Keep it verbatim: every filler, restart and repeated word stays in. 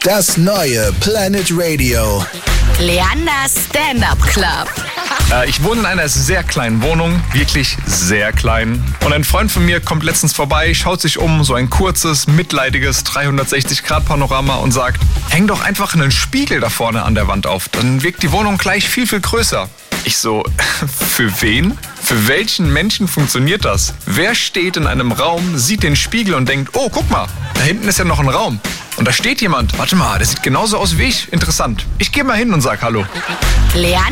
Das neue Planet Radio. Leanders Stand-Up Club. Äh, ich wohne in einer sehr kleinen Wohnung, wirklich sehr klein. Und ein Freund von mir kommt letztens vorbei, schaut sich um, so ein kurzes, mitleidiges dreihundertsechzig Grad Panorama und sagt, häng doch einfach einen Spiegel da vorne an der Wand auf. Dann wirkt die Wohnung gleich viel, viel größer. Ich so, für wen? Für welchen Menschen funktioniert das? Wer steht in einem Raum, sieht den Spiegel und denkt, oh, guck mal, da hinten ist ja noch ein Raum. Und da steht jemand, warte mal, der sieht genauso aus wie ich. Interessant. Ich gehe mal hin und sag Hallo. Leander